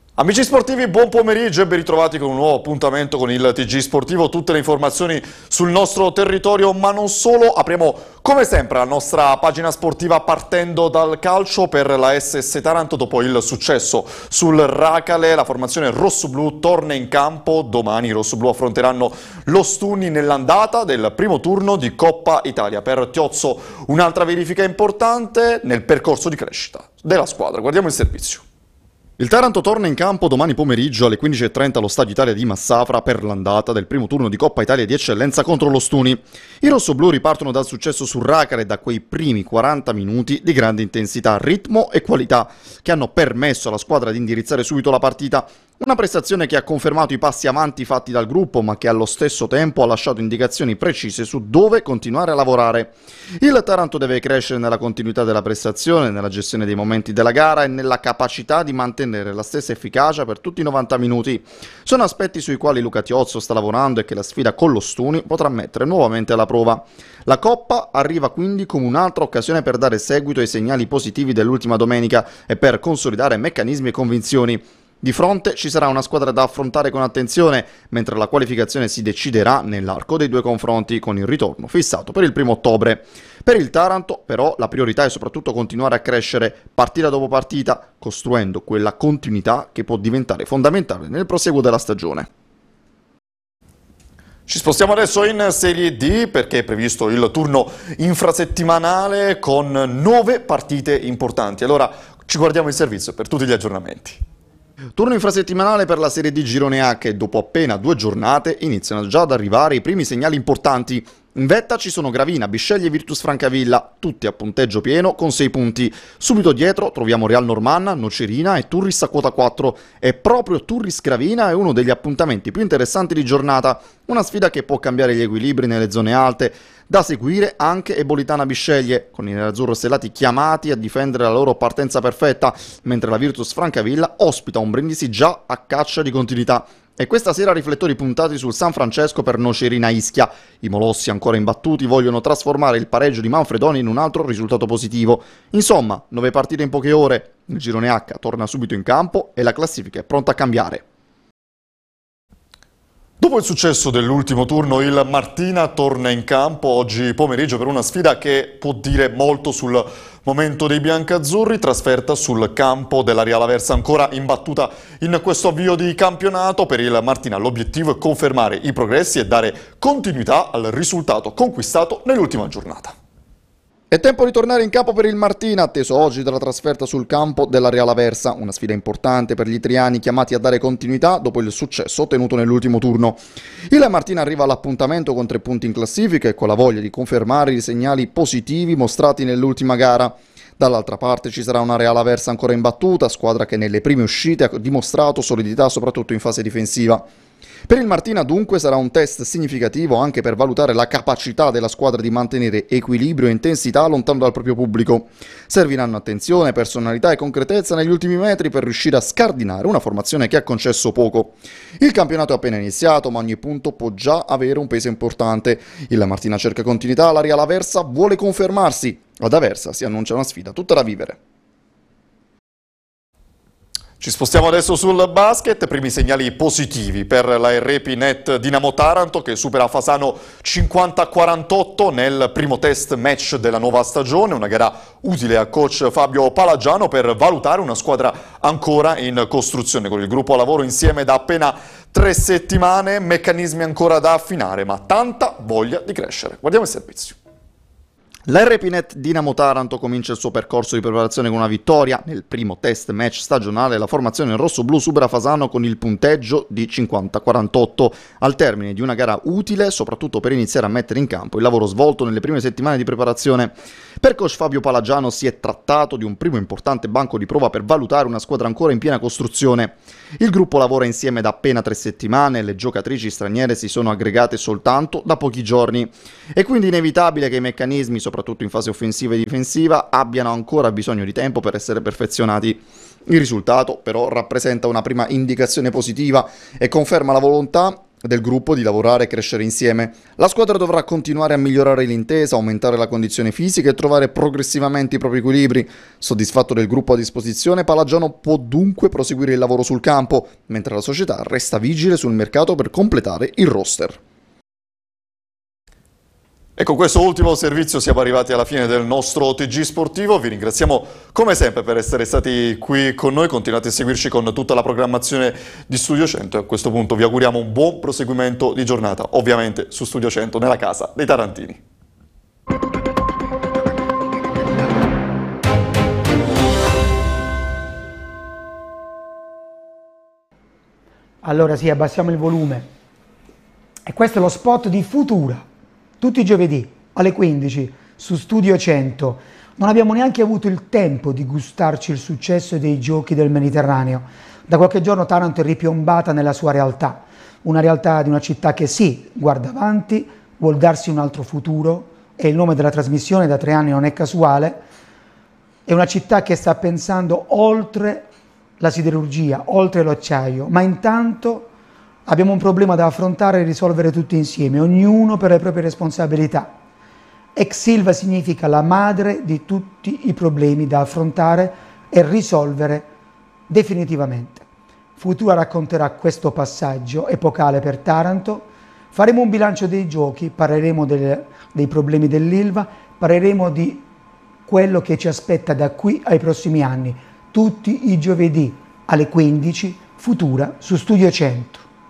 Amici sportivi, buon pomeriggio e ben ritrovati con un nuovo appuntamento con il TG Sportivo. Tutte le informazioni sul nostro territorio, ma non solo. Apriamo come sempre la nostra pagina sportiva partendo dal calcio per la SS Taranto. Dopo il successo sul Racale, la formazione rossoblù torna in campo. Domani i rossoblù affronteranno l'Ostuni nell'andata del primo turno di Coppa Italia. Per Tiozzo un'altra verifica importante nel percorso di crescita della squadra. Guardiamo il servizio. Il Taranto torna in campo domani pomeriggio alle 15:30 allo Stadio Italia di Massafra per l'andata del primo turno di Coppa Italia di eccellenza contro l'Ostuni. I rossoblù ripartono dal successo sul Racale e da quei primi 40 minuti di grande intensità, ritmo e qualità che hanno permesso alla squadra di indirizzare subito la partita. Una prestazione che ha confermato i passi avanti fatti dal gruppo, ma che allo stesso tempo ha lasciato indicazioni precise su dove continuare a lavorare. Il Taranto deve crescere nella continuità della prestazione, nella gestione dei momenti della gara e nella capacità di mantenere la stessa efficacia per tutti i 90 minuti. Sono aspetti sui quali Luca Tiozzo sta lavorando e che la sfida con l'Ostuni potrà mettere nuovamente alla prova. La Coppa arriva quindi come un'altra occasione per dare seguito ai segnali positivi dell'ultima domenica e per consolidare meccanismi e convinzioni. Di fronte ci sarà una squadra da affrontare con attenzione, mentre la qualificazione si deciderà nell'arco dei due confronti, con il ritorno fissato per il 1° ottobre. Per il Taranto, però, la priorità è soprattutto continuare a crescere partita dopo partita, costruendo quella continuità che può diventare fondamentale nel proseguo della stagione. Ci spostiamo adesso in Serie D perché è previsto il turno infrasettimanale con 9 partite importanti. Allora ci guardiamo il servizio per tutti gli aggiornamenti. Turno infrasettimanale per la Serie D Girone H e dopo appena 2 giornate iniziano già ad arrivare i primi segnali importanti. In vetta ci sono Gravina, Bisceglie e Virtus Francavilla, tutti a punteggio pieno con 6 punti. Subito dietro troviamo Real Normanna, Nocerina e Turris a quota 4. E proprio Turris Gravina è uno degli appuntamenti più interessanti di giornata. Una sfida che può cambiare gli equilibri nelle zone alte. Da seguire anche Ebolitana Bisceglie, con i nerazzurro stellati chiamati a difendere la loro partenza perfetta, mentre la Virtus Francavilla ospita un Brindisi già a caccia di continuità. E questa sera riflettori puntati sul San Francesco per Nocerina Ischia. I molossi ancora imbattuti vogliono trasformare il pareggio di Manfredoni in un altro risultato positivo. Insomma, 9 partite in poche ore. Il Girone H torna subito in campo e la classifica è pronta a cambiare. Dopo il successo dell'ultimo turno, il Martina torna in campo oggi pomeriggio per una sfida che può dire molto sul momento dei biancazzurri, trasferta sul campo della Real Aversa ancora imbattuta in questo avvio di campionato. Per il Martina l'obiettivo è confermare i progressi e dare continuità al risultato conquistato nell'ultima giornata. È tempo di tornare in campo per il Martina, atteso oggi dalla trasferta sul campo della Real Aversa, una sfida importante per gli italiani chiamati a dare continuità dopo il successo ottenuto nell'ultimo turno. Il Martina arriva all'appuntamento con 3 punti in classifica e con la voglia di confermare i segnali positivi mostrati nell'ultima gara. Dall'altra parte ci sarà una Real Aversa ancora imbattuta, squadra che nelle prime uscite ha dimostrato solidità soprattutto in fase difensiva. Per il Martina dunque sarà un test significativo anche per valutare la capacità della squadra di mantenere equilibrio e intensità lontano dal proprio pubblico. Serviranno attenzione, personalità e concretezza negli ultimi metri per riuscire a scardinare una formazione che ha concesso poco. Il campionato è appena iniziato, ma ogni punto può già avere un peso importante. Il Martina cerca continuità, la Real Aversa vuole confermarsi. Ad Aversa si annuncia una sfida tutta da vivere. Ci spostiamo adesso sul basket, primi segnali positivi per la RP Net Dinamo Taranto che supera Fasano 50-48 nel primo test match della nuova stagione, una gara utile a coach Fabio Palagiano per valutare una squadra ancora in costruzione, con il gruppo a lavoro insieme da appena 3 settimane, meccanismi ancora da affinare ma tanta voglia di crescere. Guardiamo il servizio. L'RPNet Dinamo Taranto comincia il suo percorso di preparazione con una vittoria. Nel primo test match stagionale la formazione rossoblù supera Fasano con il punteggio di 50-48 al termine di una gara utile soprattutto per iniziare a mettere in campo il lavoro svolto nelle prime settimane di preparazione. Per coach Fabio Palagiano si è trattato di un primo importante banco di prova per valutare una squadra ancora in piena costruzione. Il gruppo lavora insieme da appena 3 settimane e le giocatrici straniere si sono aggregate soltanto da pochi giorni. È quindi inevitabile che i meccanismi, soprattutto in fase offensiva e difensiva, abbiano ancora bisogno di tempo per essere perfezionati. Il risultato, però, rappresenta una prima indicazione positiva e conferma la volontà del gruppo di lavorare e crescere insieme. La squadra dovrà continuare a migliorare l'intesa, aumentare la condizione fisica e trovare progressivamente i propri equilibri. Soddisfatto del gruppo a disposizione, Palagiano può dunque proseguire il lavoro sul campo, mentre la società resta vigile sul mercato per completare il roster. E con questo ultimo servizio siamo arrivati alla fine del nostro TG Sportivo. Vi ringraziamo come sempre per essere stati qui con noi. Continuate a seguirci con tutta la programmazione di Studio 100 e a questo punto vi auguriamo un buon proseguimento di giornata, ovviamente su Studio 100 nella casa dei Tarantini. Allora sì, abbassiamo il volume. E questo è lo spot di Futura. Tutti i giovedì alle 15 su Studio 100. Non abbiamo neanche avuto il tempo di gustarci il successo dei giochi del Mediterraneo. Da qualche giorno Taranto è ripiombata nella sua realtà, una realtà di una città che sì, guarda avanti, vuol darsi un altro futuro, e il nome della trasmissione da 3 anni non è casuale. È una città che sta pensando oltre la siderurgia, oltre l'acciaio, ma intanto abbiamo un problema da affrontare e risolvere tutti insieme, ognuno per le proprie responsabilità. Ex Silva significa la madre di tutti i problemi da affrontare e risolvere definitivamente. Futura racconterà questo passaggio epocale per Taranto, faremo un bilancio dei giochi, parleremo dei problemi dell'Ilva, parleremo di quello che ci aspetta da qui ai prossimi anni, tutti i giovedì alle 15, Futura su Studio 100.